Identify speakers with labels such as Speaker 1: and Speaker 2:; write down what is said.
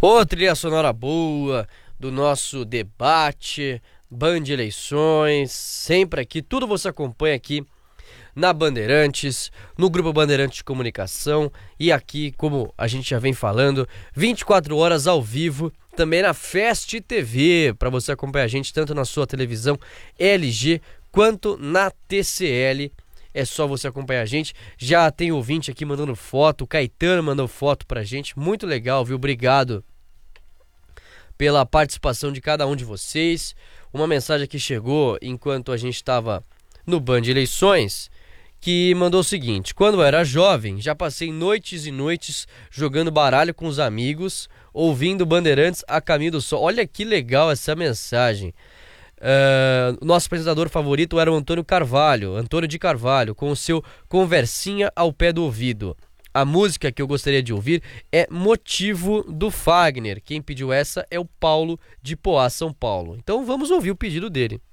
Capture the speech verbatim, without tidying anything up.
Speaker 1: Ô, trilha sonora boa do nosso debate, Band Eleições, sempre aqui, tudo você acompanha aqui na Bandeirantes, no Grupo Bandeirantes de Comunicação e aqui, como a gente já vem falando, vinte e quatro horas ao vivo, também na Fest T V, para você acompanhar a gente tanto na sua televisão L G quanto na T C L. É só você acompanhar a gente. Já tem ouvinte aqui mandando foto, o Caetano mandou foto pra gente, muito legal, viu? Obrigado pela participação de cada um de vocês. Uma mensagem que chegou enquanto a gente estava no Band Eleições, que mandou o seguinte: quando eu era jovem, já passei noites e noites jogando baralho com os amigos, ouvindo Bandeirantes a caminho do sol. Olha que legal essa mensagem. Uh, nosso apresentador favorito era o Antônio Carvalho, Antônio de Carvalho, com o seu Conversinha ao Pé do Ouvido. A música que eu gostaria de ouvir é Motivo, do Fagner. Quem pediu essa é o Paulo de Poá, São Paulo. Então vamos ouvir o pedido dele.